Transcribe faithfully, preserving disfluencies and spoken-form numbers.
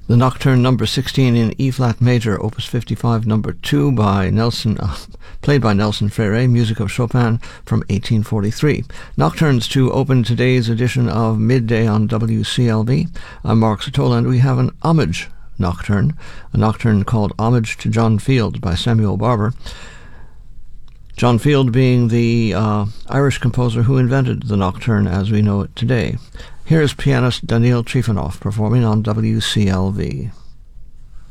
The Nocturne number sixteen in E-flat major, opus fifty-five, number two, by Nelson, uh, played by Nelson Frere, music of Chopin, from eighteen forty-three. Nocturnes to open today's edition of Midday on W C L V. I'm Mark Satola, and we have an homage nocturne, a nocturne called Homage to John Field by Samuel Barber. John Field being the uh, Irish composer who invented the nocturne as we know it today. Here is pianist Daniil Trifonov performing on W C L V.